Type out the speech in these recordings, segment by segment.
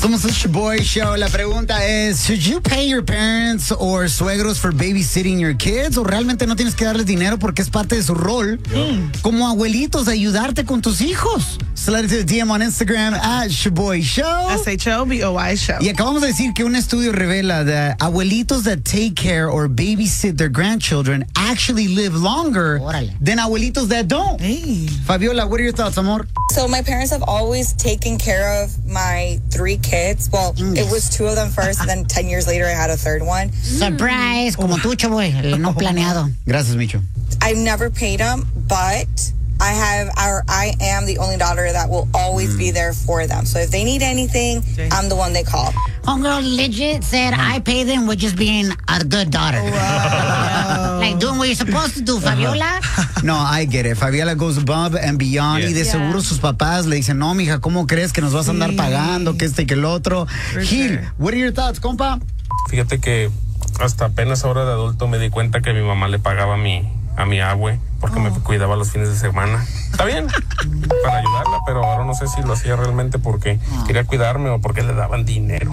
Somos el Shaboy Show. La pregunta es, should you pay your parents or suegros for babysitting your kids? ¿O realmente no tienes que darles dinero porque es parte de su rol como abuelitos de ayudarte con tus hijos? Slide to the DM on Instagram at Shaboy Show. SHOBOY Show. Y acabamos de decir que un estudio revela that abuelitos that take care or babysit their grandchildren actually live longer than abuelitos that don't. Hey. Fabiola, what are your thoughts, amor? So my parents have always taken care of my 3 kids. Well, it was 2 of them first, and then 10 years later I had a third one. Surprise, como tú, Chaboy, el no planeado. Gracias, Micho. I've never paid them, but I am the only daughter that will always be there for them. So if they need anything, I'm the one they call. Homegirl legit said I pay them with just being a good daughter. Wow. Like doing what you're supposed to do, Fabiola. No, I get it. Fabiola goes above and beyond. Y de seguro sus papás le dicen, no, mija, ¿cómo crees que nos vas a andar pagando? Que y que el otro. Gil, what are your thoughts, compa? Fíjate que hasta apenas ahora de adulto me di cuenta que mi mamá le pagaba a mi abue porque me cuidaba los fines de semana. Está bien, para ayudarla, pero ahora no sé si lo hacía realmente porque quería cuidarme o porque le daban dinero.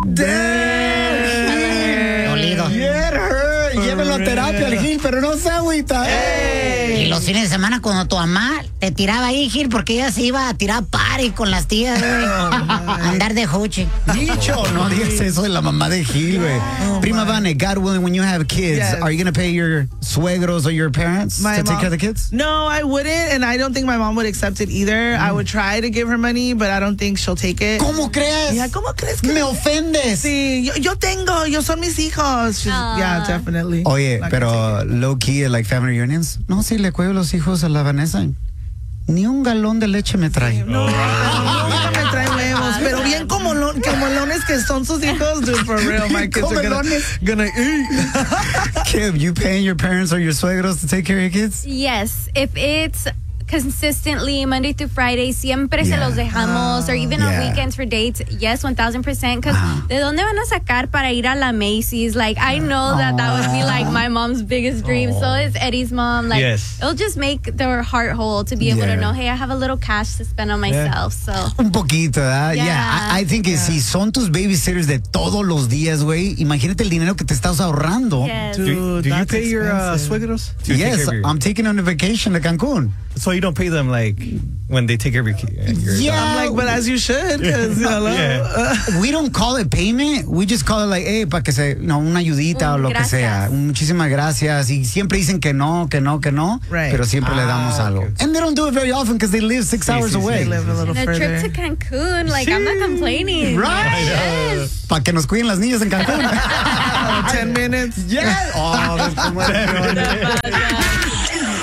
Dolido. Llévelo a terapia al Gil, pero no se agüita. Y los fines de semana cuando tu mamá te tiraba ahí, Gil, porque ella se iba a tirar party con las tías, güey. Andar de hoche. Micho, no digas eso de la mamá de Gil, güey. Prima Vane, God willing, when you have kids, are you going to pay your suegros or your parents to take care of the kids? No, I wouldn't, and I don't think my mom would accept it either. I would try to give her money, but I don't think she'll take it. ¿Cómo crees? Yeah, ¿cómo crees que me ofendes? Sí, yo son mis hijos. Yeah, definitely. Oye, pero low key, like family reunions, no, sí le cuido los hijos a la Vanessa. Ni un galón de leche me trae. No, nunca me trae huevos, pero bien como molones que son sus hijos, dude, for real, my kids are gonna eat. Kim, you paying your parents or your suegros to take care of your kids? Yes, if it's consistently Monday through Friday, siempre se los dejamos, or even on weekends for dates, yes, 1000%, because ¿de dónde van a sacar para ir a la Macy's? Like, I know that would be like my mom's biggest dream, so is Eddie's mom. Like, it'll just make their heart whole to be able to know, hey, I have a little cash to spend on myself, so. Un poquito, ¿verdad? I think si son tus babysitters de todos los días, güey, imagínate el dinero que te estás ahorrando. Yes. Do you pay your suegros? Yes, I'm taking on a vacation to Cancun. So you don't pay them like when they take care of your I'm like, but as you should, because we don't call it payment, we just call it like, hey, para que se, no, una ayudita o lo que sea. Muchísimas gracias. Y siempre dicen que no, pero siempre le damos algo. Okay. And they don't do it very often because they live 6 hours away. They live a little and further. A trip to Cancun, like, I'm not complaining. Right? Yes. Para que nos cuiden las niñas en Cancún. 10 minutes. Yes. Hola,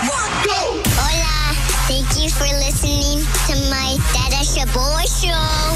thank you for listening to my Dada Shaboy Show.